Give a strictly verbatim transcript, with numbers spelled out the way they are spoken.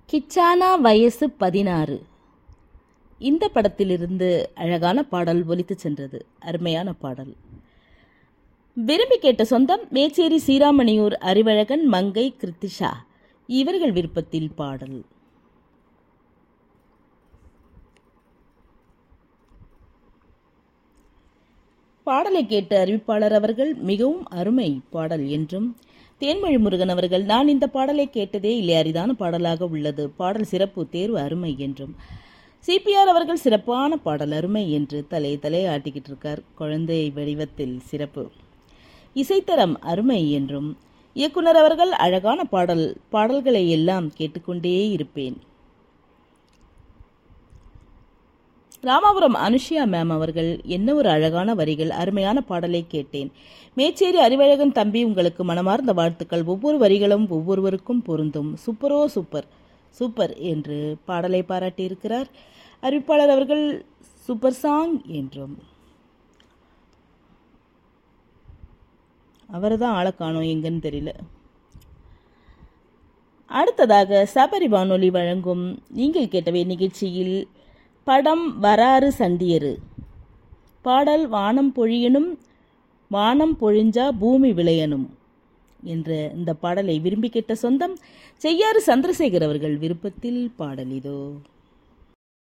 கிச்சானா வயசு பதினாறு. இந்த படத்திலிருந்து அழகான பாடல் ஒலித்து சென்றது. அருமையான பாடல். விரும்பி கேட்ட சொந்தம் மேச்சேரி சீராமணியூர் அறிவழகன், மங்கை, கிருத்திஷா இவர்கள் விருப்பத்தில் பாடல். பாடலை கேட்ட அறிவிப்பாளர் அவர்கள் மிகவும் அருமை பாடல் என்றும், தேன்மொழி முருகன் அவர்கள் நான் இந்த பாடலை கேட்டதே இல்லை, அரிதான பாடலாக உள்ளது, பாடல் சிறப்பு, தேர்வு அருமை என்றும், சிபிஆர் அவர்கள் சிறப்பான பாடல் அருமை என்று தலை தலை ஆட்டிக்கிட்டு இருக்கார். குழந்தை வடிவத்தில் சிறப்பு, இசைத்தரம் அருமை என்றும், இயக்குனர் அவர்கள் அழகான பாடல், பாடல்களை எல்லாம் கேட்டுக்கொண்டே இருப்பேன். ராமாபுரம் அனுஷியா மேம் அவர்கள் என்ன ஒரு அழகான வரிகள், அருமையான பாடலை கேட்டேன். மேச்சேரி அறிவழகன் தம்பி, உங்களுக்கு மனமார்ந்த வாழ்த்துக்கள், ஒவ்வொரு வரிகளும் ஒவ்வொருவருக்கும் பொருந்தும், சூப்பரோ சூப்பர் சூப்பர் என்று பாடலை பாராட்டியிருக்கிறார். அறிவிப்பாளர் அவர்கள் சூப்பர் சாங் என்றும். அவரை தான் ஆளை காணோம், எங்கன்னு தெரியல. அடுத்ததாக சபரி வானொலி வழங்கும் நீங்கள் கேட்டவை நிகழ்ச்சியில் படம் வராறு சண்டியரு, பாடல் வானம் பொழியனும் வானம் பொழிஞ்சா பூமி விளையனும் என்ற இந்த பாடலை விரும்பி கேட்ட சொந்தம் செய்யாறு சந்திரசேகர் அவர்கள் விருப்பத்தில் பாடல் இதோ.